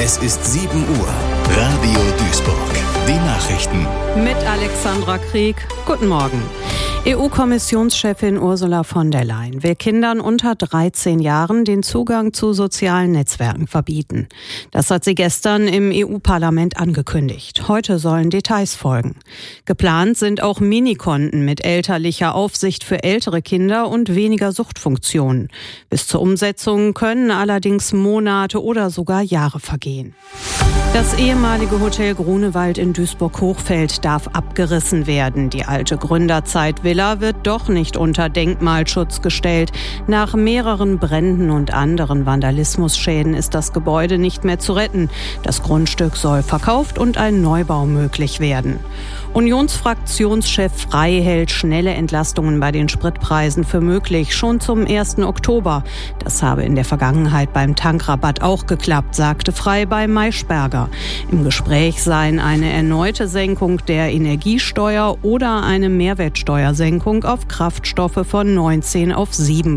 Es ist 7 Uhr. Radio Duisburg. Die Nachrichten. Mit Alexandra Krieg. Guten Morgen. EU-Kommissionschefin Ursula von der Leyen will Kindern unter 13 Jahren den Zugang zu sozialen Netzwerken verbieten. Das hat sie gestern im EU-Parlament angekündigt. Heute sollen Details folgen. Geplant sind auch Minikonten mit elterlicher Aufsicht für ältere Kinder und weniger Suchtfunktionen. Bis zur Umsetzung können allerdings Monate oder sogar Jahre vergehen. Das ehemalige Hotel Grunewald in Duisburg-Hochfeld darf abgerissen werden. Die alte Gründerzeit-Villa wird doch nicht unter Denkmalschutz gestellt. Nach mehreren Bränden und anderen Vandalismusschäden ist das Gebäude nicht mehr zu retten. Das Grundstück soll verkauft und ein Neubau möglich werden. Unionsfraktionschef Frey hält schnelle Entlastungen bei den Spritpreisen für möglich, schon zum 1. Oktober. Das habe in der Vergangenheit beim Tankrabatt auch geklappt, sagte Frey bei Maischberger. Im Gespräch seien eine erneute Senkung der Energiesteuer oder eine Mehrwertsteuersenkung auf Kraftstoffe von 19 auf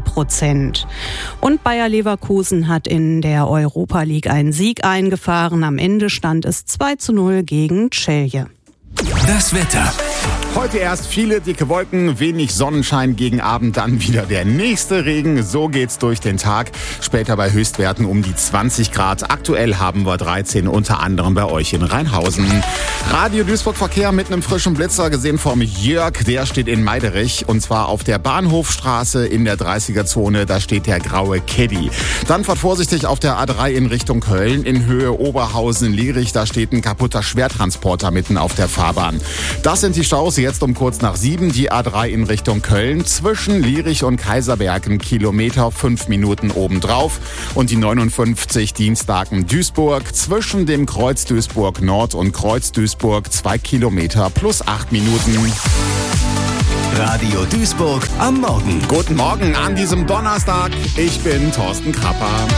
7%. Und Bayer Leverkusen hat in der Europa League einen Sieg eingefahren. Am Ende stand es 2:0 gegen Celje. Das Wetter. Heute erst viele dicke Wolken, wenig Sonnenschein, gegen Abend dann wieder der nächste Regen. So geht's durch den Tag. Später bei Höchstwerten um die 20 Grad. Aktuell haben wir 13, unter anderem bei euch in Rheinhausen. Radio Duisburg Verkehr mit einem frischen Blitzer, gesehen vom Jörg. Der steht in Meiderich und zwar auf der Bahnhofstraße in der 30er-Zone. Da steht der graue Caddy. Dann fahrt vorsichtig auf der A3 in Richtung Köln. In Höhe Oberhausen-Lierich, da steht ein kaputter Schwertransporter mitten auf der Fahrbahn. Das sind die Staus. Jetzt um kurz nach 7 die A3 in Richtung Köln. Zwischen Lierich und Kaiserberg 1 Kilometer, 5 Minuten obendrauf. Und die 59 Dienstlaken Duisburg zwischen dem Kreuz Duisburg Nord und Kreuz Duisburg 2 Kilometer plus 8 Minuten. Radio Duisburg am Morgen. Guten Morgen an diesem Donnerstag. Ich bin Thorsten Krapper.